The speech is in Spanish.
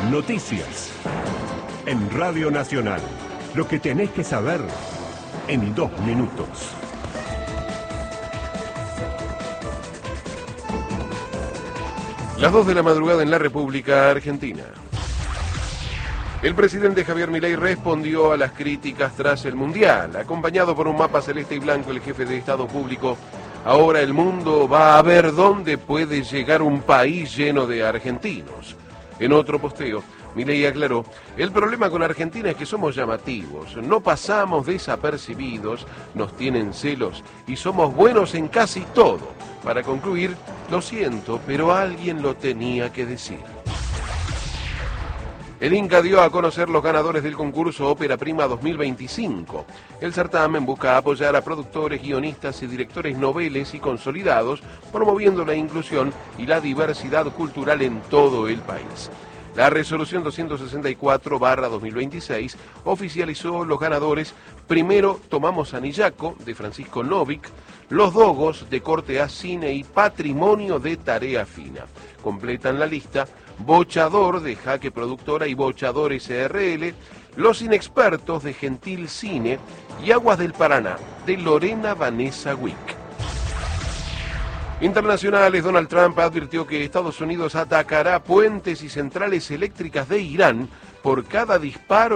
Noticias. En Radio Nacional. Lo que tenés que saber en 2 minutos. Las 2 de la madrugada en la República Argentina. El presidente Javier Milei respondió a las críticas tras el Mundial. Acompañado por un mapa celeste y blanco, el jefe de Estado público: ahora el mundo va a ver dónde puede llegar un país lleno de argentinos. En otro posteo, Milei aclaró: el problema con Argentina es que somos llamativos, no pasamos desapercibidos, nos tienen celos y somos buenos en casi todo. Para concluir, lo siento, pero alguien lo tenía que decir. El Inca dio a conocer los ganadores del concurso Ópera Prima 2025. El certamen busca apoyar a productores, guionistas y directores noveles y consolidados, promoviendo la inclusión y la diversidad cultural en todo el país. La resolución 264/2026 oficializó los ganadores. Primero, Tomamos Anillaco, de Francisco Novik, Los Dogos, de Corte A Cine y Patrimonio, de Tarea Fina. Completan la lista Bochador, de Jaque Productora y Bochador SRL, Los Inexpertos, de Gentil Cine, y Aguas del Paraná, de Lorena Vanessa Wick. Internacionales. Donald Trump advirtió que Estados Unidos atacará puentes y centrales eléctricas de Irán por cada disparo